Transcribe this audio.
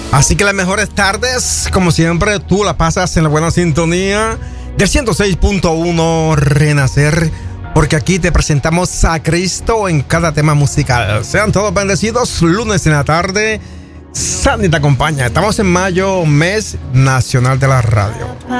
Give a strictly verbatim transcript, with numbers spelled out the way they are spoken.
Así que las mejores tardes, como siempre, tú la pasas en la buena sintonía del ciento seis punto uno Renacer, porque aquí te presentamos a Cristo en cada tema musical. Sean todos bendecidos, lunes en la tarde, Sandy te acompaña. Estamos en mayo, mes nacional de la radio.